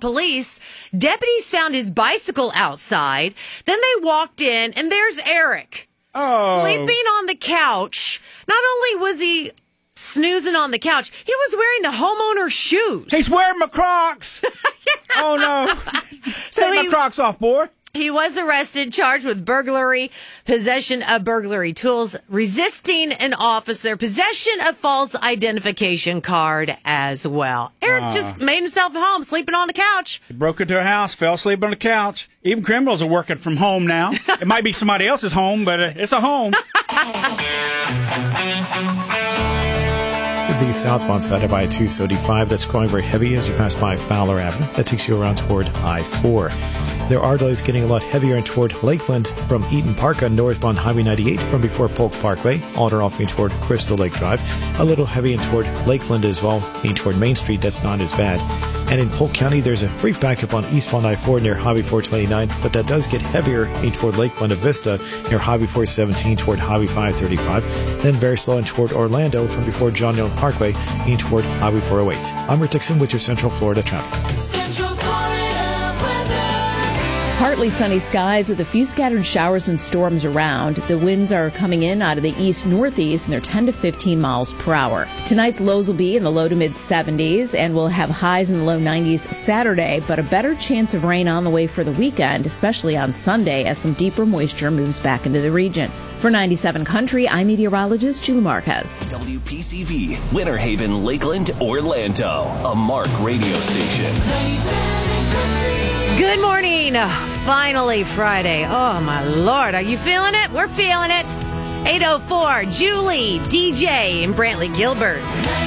police. Deputies found his bicycle outside. Then they walked in, and there's Eric sleeping on the couch. Not only was he snoozing on the couch, he was wearing the homeowner's shoes. He's wearing my Crocs. Oh, no. Take my Crocs off, boy. He was arrested, charged with burglary, possession of burglary tools, resisting an officer, possession of false identification card as well. Eric just made himself at home, sleeping on the couch. He broke into a house, fell asleep on the couch. Even criminals are working from home now. It might be somebody else's home, but it's a home. The southbound side of I-275 that's growing very heavy as you pass by Fowler Avenue. That takes you around toward I-4. There are delays getting a lot heavier and toward Lakeland from Eaton Park on northbound Highway 98 from before Polk Parkway. Alder off toward Crystal Lake Drive. A little heavy and toward Lakeland as well. Toward Main Street, that's not as bad. And in Polk County, there's a brief backup on eastbound I-4 near Highway 429, but that does get heavier toward Lake Buena Vista near Highway 417 toward Highway 535. Then very slow and toward Orlando from before John Young Parkway toward Highway 408. I'm Rick Dixon with your Central Florida traffic. Central Florida weather. Partly sunny skies with a few scattered showers and storms around. The winds are coming in out of the east-northeast, and they're 10 to 15 miles per hour. Tonight's lows will be in the low to mid-70s, and we'll have highs in the low 90s Saturday, but a better chance of rain on the way for the weekend, especially on Sunday, as some deeper moisture moves back into the region. For 97 Country, I'm meteorologist Julie Marquez. WPCV, Winter Haven, Lakeland, Orlando, a Mark radio station. 97 Country. Good morning. Finally Friday. Oh, my Lord. Are you feeling it? We're feeling it. 8:04, Julie, DJ, and Brantley Gilbert.